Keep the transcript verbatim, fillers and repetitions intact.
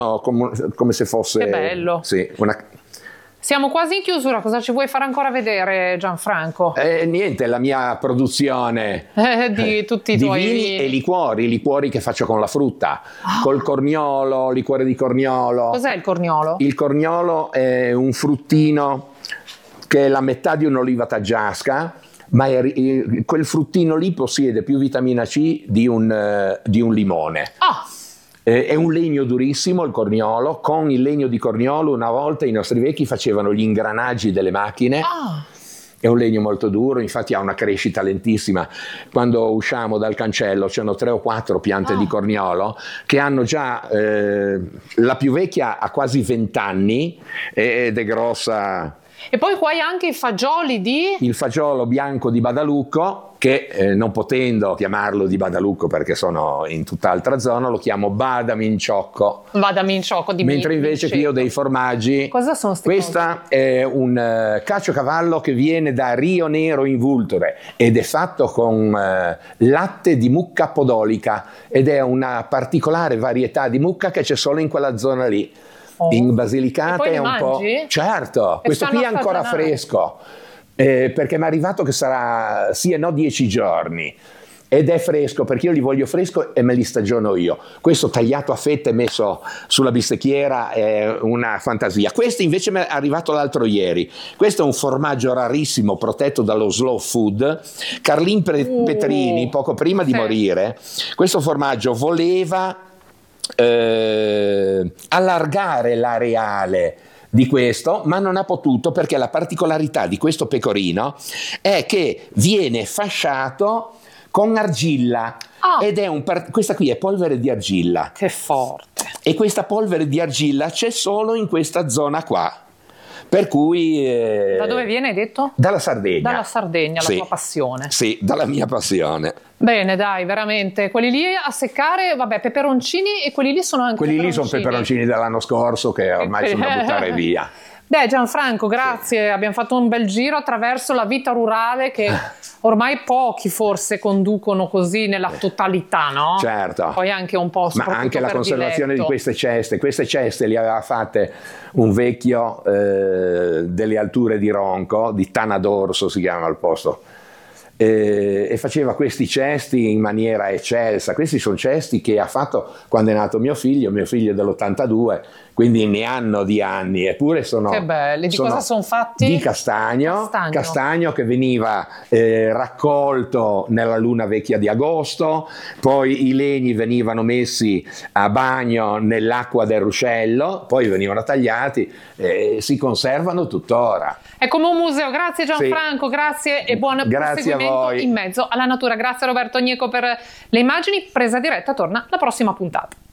come, come se fosse... Che bello. Sì, una... Siamo quasi in chiusura, cosa ci vuoi fare ancora vedere, Gianfranco? Eh, niente, la mia produzione eh, di tutti i di tuoi vini e liquori, liquori che faccio con la frutta, oh. col corniolo, liquore di corniolo. Cos'è il corniolo? Il corniolo è un fruttino che è la metà di un'oliva taggiasca, ma è, quel fruttino lì possiede più vitamina C di un, uh, di un limone. Ah. Eh, è un legno durissimo il corniolo. Con il legno di corniolo una volta i nostri vecchi facevano gli ingranaggi delle macchine. Ah. È un legno molto duro, infatti ha una crescita lentissima. Quando usciamo dal cancello c'erano tre o quattro piante ah. di corniolo che hanno già, eh, la più vecchia ha quasi vent'anni ed è grossa. E poi qua hai anche i fagioli di... Il fagiolo bianco di Badalucco, che eh, non potendo chiamarlo di Badalucco perché sono in tutt'altra zona, lo chiamo Badaminciocco. Badaminciocco di Mentre invece qui ho dei formaggi. Cosa sono sti Questa cose? È un uh, caciocavallo che viene da Rio Nero in Vulture ed è fatto con uh, latte di mucca podolica ed è una particolare varietà di mucca che c'è solo in quella zona lì. In Basilicata è un mangi? po'... Certo, e questo qui è ancora fresco, eh, perché mi è arrivato che sarà sì e no dieci giorni, ed è fresco perché io li voglio fresco e me li stagiono io. Questo tagliato a fette e messo sulla bistecchiera è una fantasia. Questo invece mi è arrivato l'altro ieri. Questo è un formaggio rarissimo protetto dallo slow food. Carlin uh, Petrini, poco prima di sì. morire, questo formaggio voleva Eh, allargare l'areale di questo, ma non ha potuto perché la particolarità di questo pecorino è che viene fasciato con argilla oh. ed è un par- questa qui è polvere di argilla. Che forte! E questa polvere di argilla c'è solo in questa zona qua. Per cui... Eh, da dove viene, hai detto? Dalla Sardegna. Dalla Sardegna, sì. la tua passione. Sì, dalla mia passione. Bene, dai, veramente. Quelli lì a seccare, vabbè, peperoncini, e quelli lì sono anche Quelli peperoncini. lì sono peperoncini dell'anno scorso che ormai sono da buttare via. Beh, Gianfranco, grazie. Sì. Abbiamo fatto un bel giro attraverso la vita rurale che ormai pochi forse conducono così nella totalità, no? Certo. Poi anche un po' ma anche la conservazione diletto. di queste ceste. Queste ceste le aveva fatte un vecchio eh, delle alture di Ronco, di Tana d'Orso si chiama il posto. E, e faceva questi cesti in maniera eccelsa. Questi sono cesti che ha fatto quando è nato mio figlio, mio figlio è dell'ottantadue, quindi ne hanno di anni, eppure sono... Che belli, di sono cosa sono fatti? Di castagno, castagno, castagno che veniva eh, raccolto nella luna vecchia di agosto, poi i legni venivano messi a bagno nell'acqua del ruscello, poi venivano tagliati e eh, si conservano tuttora. È come un museo. Grazie Gianfranco, sì. grazie e buon grazie proseguimento in mezzo alla natura. Grazie a Roberto Gnecco per le immagini. Presa diretta torna la prossima puntata.